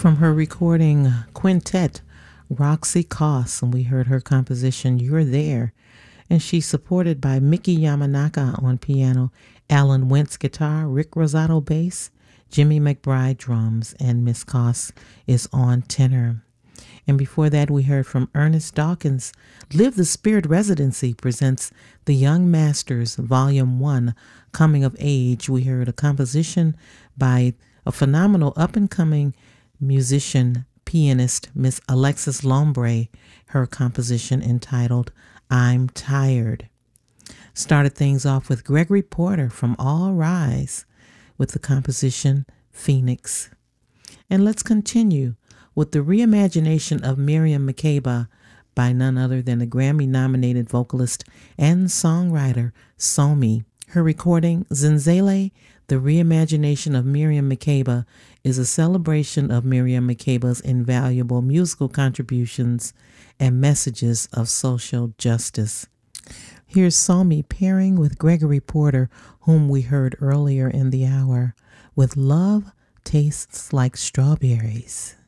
From her recording Quintet, Roxy Koss, and we heard her composition You're There. And she's supported by Mickey Yamanaka on piano, Alan Wentz guitar, Rick Rosato bass, Jimmy McBride drums, and Miss Koss is on tenor. And before that, we heard from Ernest Dawkins. Live the Spirit Residency presents The Young Masters, Volume 1, Coming of Age. We heard a composition by a phenomenal up-and-coming musician, pianist, Miss Alexis Lombre, her composition entitled I'm Tired. Started things off with Gregory Porter from All Rise with the composition Phoenix. And let's continue with the reimagination of Miriam Makeba by none other than the Grammy-nominated vocalist and songwriter Somi. Her recording, Zenzele, the reimagination of Miriam Makeba, is a celebration of Miriam Makeba's invaluable musical contributions and messages of social justice. Here's Somi pairing with Gregory Porter, whom we heard earlier in the hour, with Love Tastes Like Strawberries.